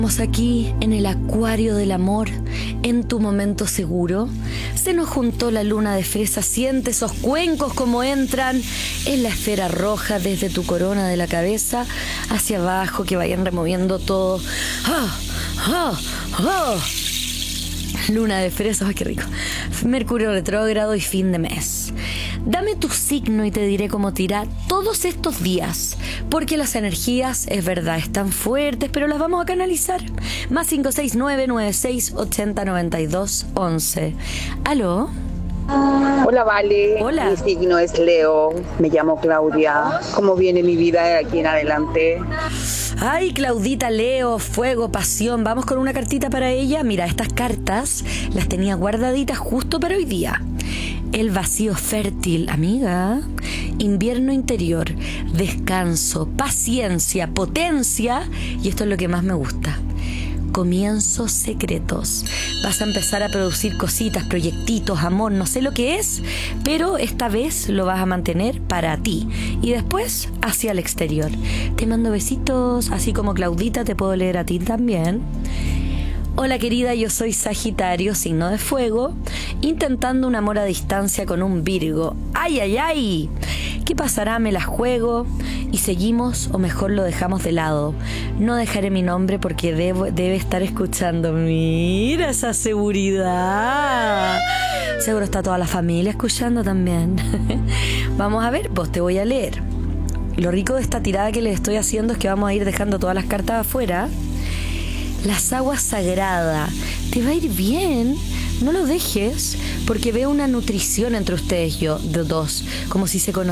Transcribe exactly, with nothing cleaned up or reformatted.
Estamos aquí en el acuario del amor, en tu momento seguro. Se nos juntó la luna de fresa, siente esos cuencos como entran en la esfera roja desde tu corona de la cabeza hacia abajo, que vayan removiendo todo. ¡Ah! ¡Ah! ¡Ah! Luna de fresa, ¡ay, qué rico! Mercurio retrógrado y fin de mes. Dame tu signo y te diré cómo te irá todos estos días, porque las energías, es verdad, están fuertes, pero las vamos a canalizar. Más cinco seis nueve, nueve seis, ochenta, noventa y dos, once. ¿Aló? Hola, Vale. Hola. Mi signo es Leo. Me llamo Claudia. ¿Cómo viene mi vida de aquí en adelante? Ay, Claudita, Leo, fuego, pasión. Vamos con una cartita para ella. Mira, estas cartas las tenía guardaditas justo para hoy día. El vacío fértil, amiga. Invierno interior, descanso, paciencia, potencia. Y esto es lo que más me gusta. Comienzos secretos. Vas a empezar a producir cositas, proyectitos, amor, no sé lo que es, pero esta vez lo vas a mantener para ti y después hacia el exterior. Te mando besitos, así como Claudita te puedo leer a ti también. Hola querida, yo soy Sagitario, signo de fuego, intentando un amor a distancia con un Virgo. ¡Ay, ay, ay! ¿Qué pasará? Me la juego y seguimos o mejor lo dejamos de lado. No dejaré mi nombre porque debo, debe estar escuchando. Mira esa seguridad. Seguro está toda la familia escuchando también. Vamos a ver, vos te voy a leer. Lo rico de esta tirada que les estoy haciendo es que vamos a ir dejando todas las cartas afuera. Las aguas sagradas. Te va a ir bien. No lo dejes porque veo una nutrición entre ustedes yo, de dos, como si se conocieran.